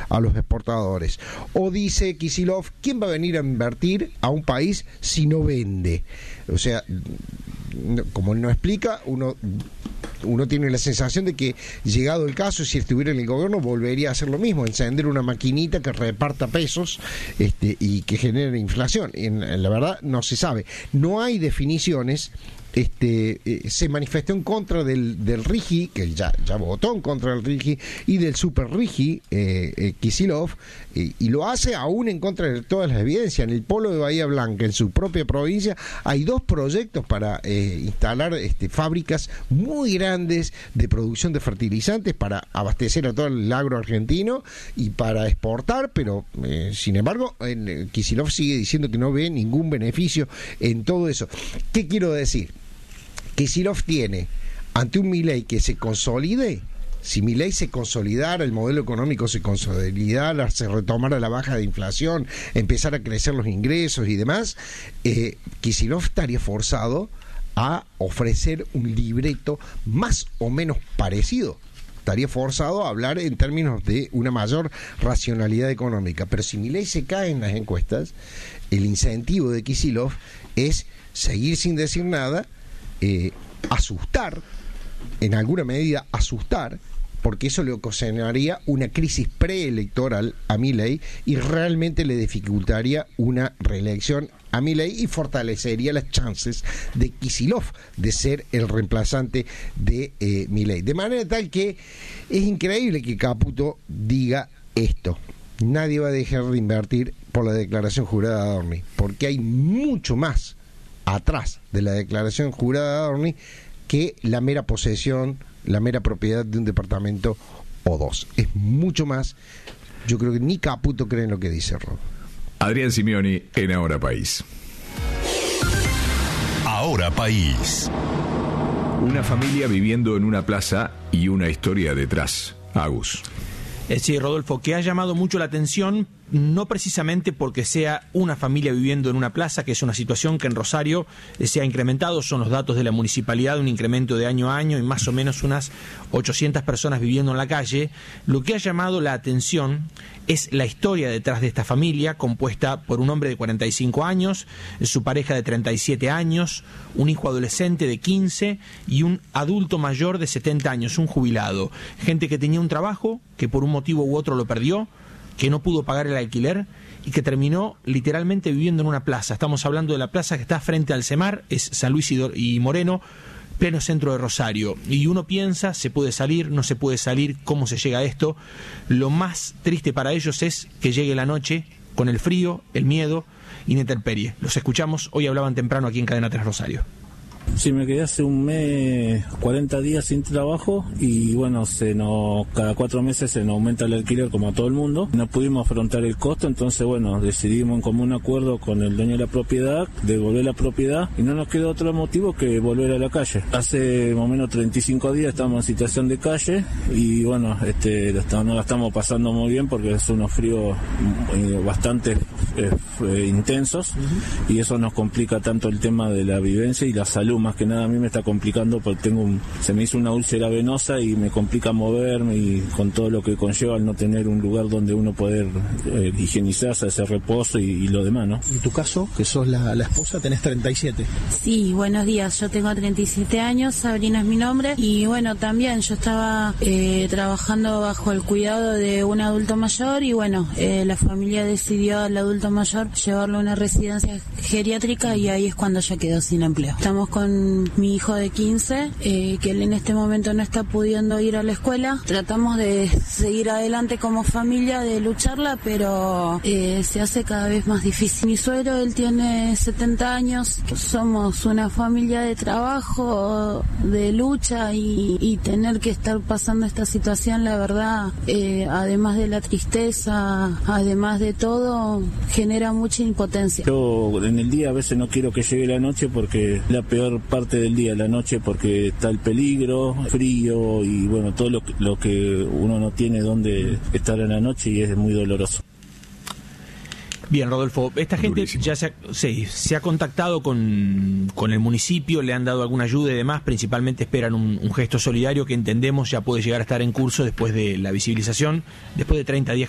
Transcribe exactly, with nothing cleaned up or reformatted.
a los exportadores. O dice Kicillof, ¿quién va a venir a invertir a un país si no vende? O sea, como él no explica, uno... uno tiene la sensación de que, llegado el caso, si estuviera en el gobierno, volvería a hacer lo mismo, encender una maquinita que reparta pesos este, y que genere inflación. En, en la verdad, no se sabe. No hay definiciones. Este, eh, se manifestó en contra del, del Rigi, que ya, ya votó en contra del Rigi, y del Super Rigi, eh, eh, Kicillof, eh, y lo hace aún en contra de todas las evidencias. En el polo de Bahía Blanca, en su propia provincia, hay dos proyectos para eh, instalar este, fábricas muy grandes de producción de fertilizantes para abastecer a todo el agro argentino y para exportar, pero eh, sin embargo, eh, Kicillof sigue diciendo que no ve ningún beneficio en todo eso. ¿Qué quiero decir? Kicillof tiene, ante un Milei que se consolide, si Milei se consolidara, el modelo económico se consolidara, se retomara la baja de inflación, empezara a crecer los ingresos y demás, eh, Kicillof estaría forzado a ofrecer un libreto más o menos parecido. Estaría forzado a hablar en términos de una mayor racionalidad económica. Pero si Milei se cae en las encuestas, el incentivo de Kicillof es seguir sin decir nada, Eh, asustar, en alguna medida asustar, porque eso le ocasionaría una crisis preelectoral a Milei y realmente le dificultaría una reelección a Milei y fortalecería las chances de Kicillof de ser el reemplazante de eh, Milei. De manera tal que es increíble que Caputo diga esto: nadie va a dejar de invertir por la declaración jurada de Adorni, porque hay mucho más atrás de la declaración jurada de Adorni que la mera posesión, la mera propiedad de un departamento o dos. Es mucho más. Yo creo que ni Caputo cree en lo que dice Rob. Adrián Simeoni en Ahora País. Ahora País. Una familia viviendo en una plaza y una historia detrás. Agus. Eh, sí, Rodolfo, que ha llamado mucho la atención, no precisamente porque sea una familia viviendo en una plaza, que es una situación que en Rosario eh, se ha incrementado, son los datos de la municipalidad, un incremento de año a año y más o menos unas ochocientas personas viviendo en la calle. Lo que ha llamado la atención es la historia detrás de esta familia, compuesta por un hombre de cuarenta y cinco años, su pareja de treinta y siete años, un hijo adolescente de quince y un adulto mayor de setenta años, un jubilado. Gente que tenía un trabajo, que por un motivo u otro lo perdió, que no pudo pagar el alquiler y que terminó literalmente viviendo en una plaza. Estamos hablando de la plaza que está frente al CEMAR, es San Luis y Moreno, pleno centro de Rosario. Y uno piensa, ¿se puede salir? ¿No se puede salir? ¿Cómo se llega a esto? Lo más triste para ellos es que llegue la noche con el frío, el miedo y la intemperie. Los escuchamos, hoy hablaban temprano aquí en Cadena tres Rosario. Sí, me quedé hace un mes, cuarenta días sin trabajo y bueno, se nos, cada cuatro meses se nos aumenta el alquiler como a todo el mundo. No pudimos afrontar el costo, entonces bueno, decidimos en común acuerdo con el dueño de la propiedad devolver la propiedad y no nos queda otro motivo que volver a la calle. Hace más o menos treinta y cinco días estamos en situación de calle y bueno, este, no la estamos pasando muy bien porque son unos fríos eh, bastante eh, eh, intensos uh-huh. y eso nos complica tanto el tema de la vivencia y la salud. Más que nada a mí me está complicando porque tengo un, se me hizo una úlcera venosa y me complica moverme y con todo lo que conlleva el no tener un lugar donde uno poder eh, higienizarse, hacer reposo y, y lo demás, ¿no? En tu caso, que sos la, la esposa, tenés treinta y siete. Sí, buenos días, yo tengo treinta y siete años, Sabrina es mi nombre y bueno, también yo estaba eh, trabajando bajo el cuidado de un adulto mayor y bueno, eh, la familia decidió al adulto mayor llevarlo a una residencia geriátrica y ahí es cuando ya quedó sin empleo. Estamos con mi hijo de quince, eh, que él en este momento no está pudiendo ir a la escuela. Tratamos de seguir adelante como familia, de lucharla, pero eh, se hace cada vez más difícil. Mi suegro, él tiene setenta años, somos una familia de trabajo, de lucha y, y tener que estar pasando esta situación, la verdad, eh, además de la tristeza, además de todo, genera mucha impotencia. Yo en el día a veces no quiero que llegue la noche porque la peor parte del día, la noche, porque está el peligro, frío y bueno, todo lo que, lo que uno no tiene donde estar en la noche y es muy doloroso. Bien, Rodolfo, esta gente Durísimo. ya se ha, sí, se ha contactado con, con el municipio, le han dado alguna ayuda y demás, principalmente esperan un, un gesto solidario que entendemos ya puede llegar a estar en curso después de la visibilización, después de treinta días